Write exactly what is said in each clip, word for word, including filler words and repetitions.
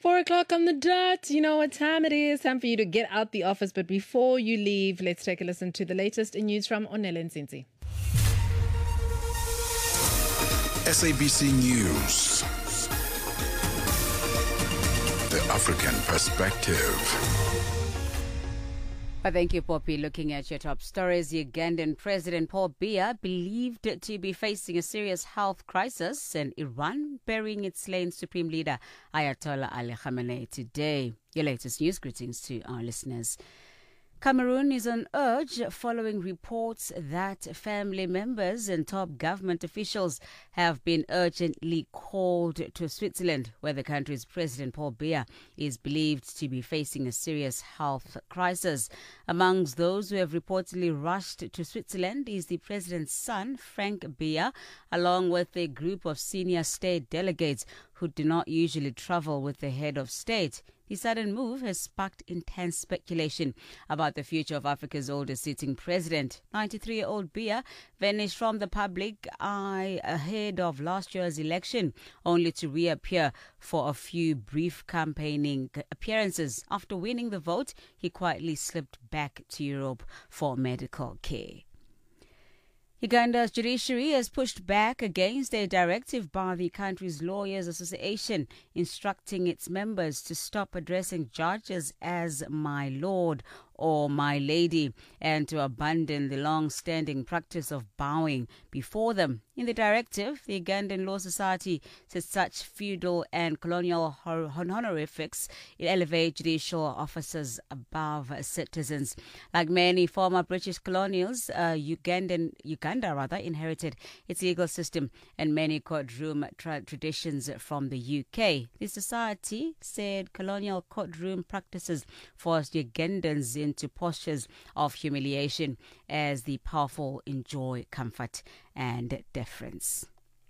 Four o'clock on the dot. You know what time it is. Time for you to get out the office. But before you leave, let's take a listen to the latest in news from Onele Nsinzi. S A B C News. The African Perspective. Well, thank you, Poppy. Looking at your top stories, the Ugandan President Paul Biya believed to be facing a serious health crisis, and Iran burying its slain Supreme Leader Ayatollah Ali Khamenei today. Your latest news. Greetings to our listeners. Cameroon is on edge following reports that family members and top government officials have been urgently called to Switzerland, where the country's President Paul Biya is believed to be facing a serious health crisis. Amongst those who have reportedly rushed to Switzerland is the president's son, Frank Biya, along with a group of senior state delegates who do not usually travel with the head of state. The sudden move has sparked intense speculation about the future of Africa's oldest sitting president. ninety-three-year-old Biya vanished from the public eye ahead of last year's election, only to reappear for a few brief campaigning appearances. After winning the vote, he quietly slipped back to Europe for medical care. Uganda's judiciary has pushed back against a directive by the country's Lawyers Association instructing its members to stop addressing judges as my lord or my lady and to abandon the long-standing practice of bowing before them. In the directive, the Ugandan Law Society says such feudal and colonial honorifics elevate judicial officers above citizens. Like many former British colonials, uh, Ugandan Uganda rather inherited its legal system and many courtroom tra- traditions from the U K. The society said colonial courtroom practices forced Ugandans into postures of humiliation as the powerful enjoy comfort and deference.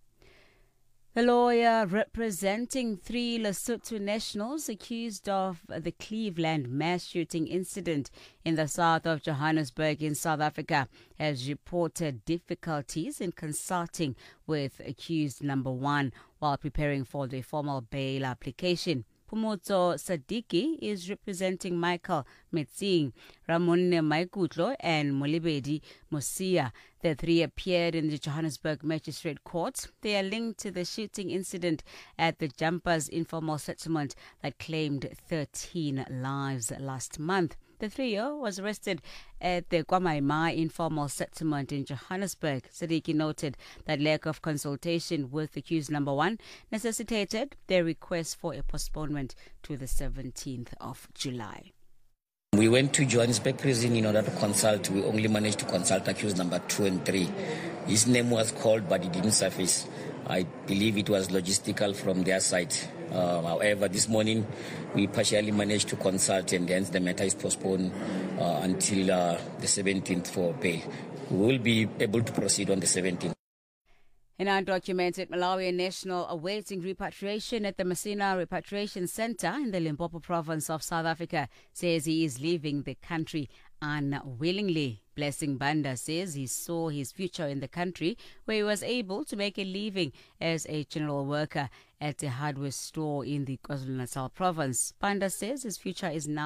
The lawyer representing three Lesotho nationals accused of the Cleveland mass shooting incident in the south of Johannesburg in South Africa has reported difficulties in consulting with accused number one while preparing for the formal bail application. Phumuzo Sadiki is representing Michael Metsing, Ramonne Maikutlo and Molibedi Mosia. The three appeared in the Johannesburg Magistrate Court. They are linked to the shooting incident at the Jumpers informal settlement that claimed thirteen lives last month. The trio was arrested at the Kwamaima informal settlement in Johannesburg. Sadiki noted that lack of consultation with accused number one necessitated their request for a postponement to the seventeenth of July. We went to Johannesburg prison in order to consult. We only managed to consult accused number two and three. His name was called, but it didn't surface. I believe it was logistical from their side. Uh, however, this morning we partially managed to consult, and hence the matter is postponed uh, until uh, the seventeenth for bail. We will be able to proceed on the seventeenth. An undocumented Malawian national awaiting repatriation at the Masina Repatriation Center in the Limpopo province of South Africa says he is leaving the country unwillingly. Blessing Banda says he saw his future in the country, where he was able to make a living as a general worker at a hardware store in the KwaZulu-Natal province. Banda says his future is now